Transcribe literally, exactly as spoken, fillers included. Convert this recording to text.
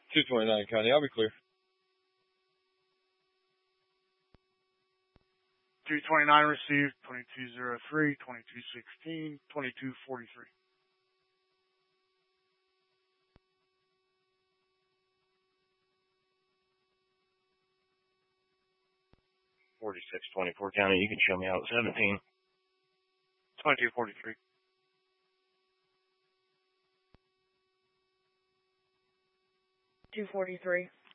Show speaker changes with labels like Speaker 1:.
Speaker 1: two twenty-nine County, I'll be clear.
Speaker 2: two twenty-nine received, twenty-two oh three, twenty-two sixteen, twenty-two forty-three.
Speaker 3: forty-six twenty-four County, you can show me out at seventeen.
Speaker 2: twenty-two forty-three.
Speaker 4: two forty-three.